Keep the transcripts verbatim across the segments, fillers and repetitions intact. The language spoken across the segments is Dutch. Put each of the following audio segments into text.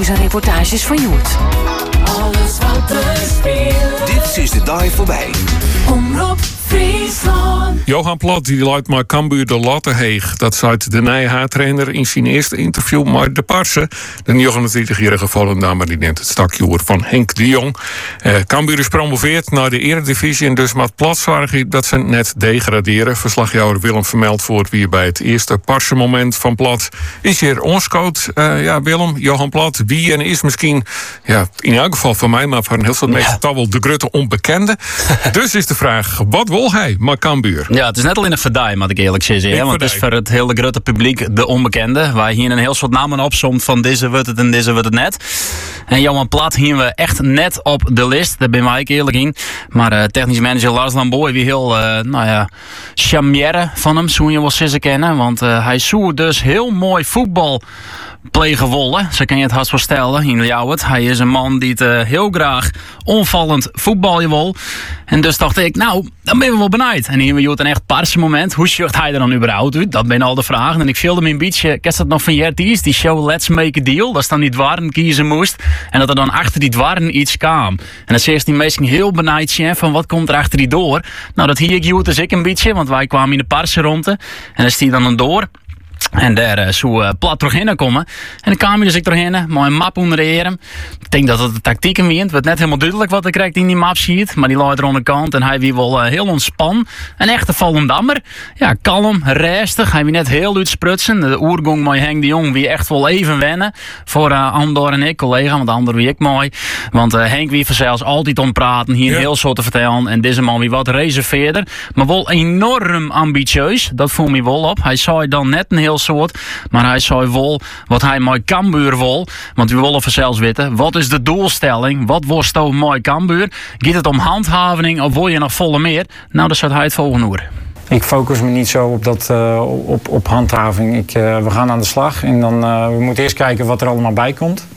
interviews en reportages van Joert. Alles wat er speelt. Dit is de dag voorbij. Omroep Friesland. Johan Plat die luidt maar Cambuur de latte heeg. Dat zei de Nijhaar-trainer in zijn eerste interview met de Parsen. De negenentwintigjarige Volendammer die neemt het stakje van Henk de Jong. Eh, Cambuur is promoveerd naar de Eredivisie en dus met Plat zorgen dat ze net degraderen. Verslagjouwer Willem vermeldt voor wie bij het eerste Parsen moment van Plat is hier onscout. Uh, ja, Willem, Johan Plat, wie en is misschien, ja, in elk geval van mij, maar van heel veel mensen ja. toch wel de grote onbekende. Dus is de vraag, wat wil hij, maar Cambuur? Ja, het is net al in een verdij, moet ik eerlijk zeggen. Hè? Want het is voor het hele grote publiek de onbekende. Waar hier een heel soort namen opzomt van deze wordt het en deze wordt het net. En Johan Plat hier we echt net op de list. Daar ben ik eerlijk in. Maar uh, technisch manager Lars Lamboy, wie heel, uh, nou ja, charmière van hem, zo je wel eens kennen. Want uh, hij zoekt dus heel mooi voetbal plegen wollen. Zo kan je het haast voorstellen in Ljouwert. Hij is een man die het uh, heel graag onvallend voetbalje wil. En dus dacht ik, nou, dan ben we wel benieuwd. En hier we een echt parse moment. Hoe schucht hij er dan überhaupt uit? Dat ben al de vragen. En ik viel hem een beetje, ken dat nog van Jerties? Die show Let's Make a Deal. Dat is dan die dwarren kiezen moest. En dat er dan achter die dwarren iets kwam. En dan zie je die mensen heel benieuwd zijn van wat komt er achter die door. Nou, dat hier ik Joet dus ik een beetje. Want wij kwamen in de parse ronde. En dan stiet dan een door. En daar uh, zo uh, plat terug komen. En dan kwam je dus ik terheen, maar een map onder de heren. Ik denk dat het de tactiek in wint. Het werd net helemaal duidelijk wat hij krijgt in die map ziet. Maar die loopt er aan de kant en hij wie wel uh, heel ontspan. Een echte Volendammer. Ja, kalm, rustig. Hij wie net heel uitsprutsen. De oergong met Henk de Jong wie echt wel even wennen. Voor uh, Andor en ik, collega. Want Andor wie ik mooi. Want uh, Henk wie vanzelfs altijd ontpraten. Hier ja. heel soort te vertellen. En deze man wie wat reserveerder. Maar wel enorm ambitieus. Dat voel me wel op. Hij zei dan net een heel soort, maar hij zei wel wat hij mooi Cambuur wil, want we willen vanzelfs weten, wat is de doelstelling, wat wordt nou mooi Cambuur, gaat het om handhaving of wil je nog volle meer? Nou, dat zou hij het volgende horen. Ik focus me niet zo op, dat, uh, op, op handhaving. Ik, uh, we gaan aan de slag en dan uh, we moeten eerst kijken wat er allemaal bij komt.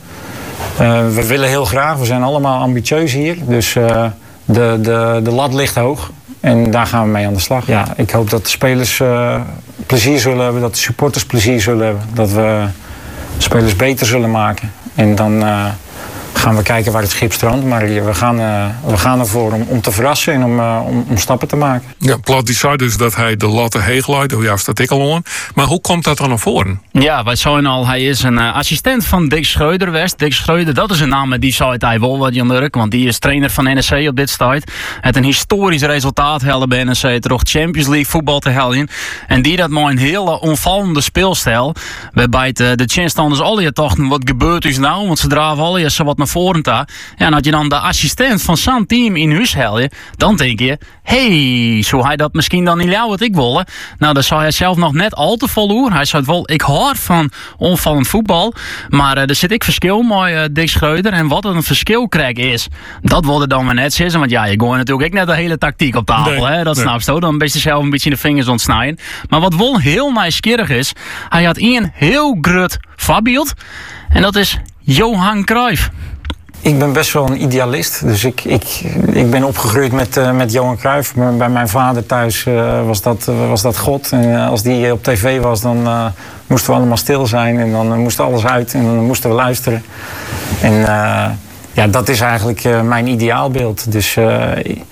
Uh, we willen heel graag, we zijn allemaal ambitieus hier, dus uh, de, de, de lat ligt hoog. En daar gaan we mee aan de slag. Ja, ik hoop dat de spelers uh, plezier zullen hebben, dat de supporters plezier zullen hebben. Dat we de spelers beter zullen maken. En dan uh, gaan we kijken waar het schip strandt. Maar we gaan, uh, we gaan ervoor om, om te verrassen en om, uh, om, om stappen te maken. Ja, Plat die zei dus dat hij de latten heeg luidt. Oh ja, staat ik al aan. Maar hoe komt dat dan naar voren? Ja, wij zeiden al, hij is een uh, assistent van Dick Schreuder West. Dick Schreuder, dat is een naam die zei hij wel wat Jan-Urk. Want die is trainer van N E C op dit tijd. Het een historisch resultaat hellen bij N E C. Terug Champions League voetbal te hellen. En die dat maar een hele onvallende speelstijl. Waarbij het, uh, de chinstanders al je dachten, wat gebeurt is nou? Want ze draven al je zo wat naar voren ta. Ja, en had je dan de assistent van zo'n team in huis helje, dan denk je, hey, zou hij dat misschien dan niet jou wat ik wilde? Nou, dat zou hij zelf nog net al te vol hoor. Hij zei wel, ik hoor van onvallend voetbal, maar uh, er zit ik verschil met uh, Dick Schreuder. En wat een verschil krijg is, dat wilde dan maar net zeggen. Want ja, je gooit natuurlijk ook net de hele tactiek op tafel, nee, hè? Dat nee. snap je toch? Dan ben je zelf een beetje in de vingers ontsnijden. Maar wat wel heel nieuwsgierig is, hij had een heel groot voorbeeld. En dat is Johan Cruijff. Ik ben best wel een idealist. Dus ik, ik, ik ben opgegroeid met, uh, met Johan Cruijff. Bij mijn vader thuis uh, was, dat, uh, was dat God. En uh, als die op tv was, dan uh, moesten we allemaal stil zijn. En dan uh, moest alles uit en dan moesten we luisteren. En uh, ja, dat is eigenlijk uh, mijn ideaalbeeld. Dus uh,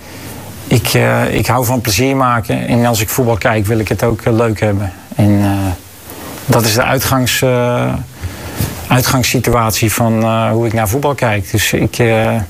ik, uh, ik hou van plezier maken. En als ik voetbal kijk, wil ik het ook uh, leuk hebben. En uh, dat is de uitgangs... Uh, uitgangssituatie van uh, hoe ik naar voetbal kijk. Dus ik, uh,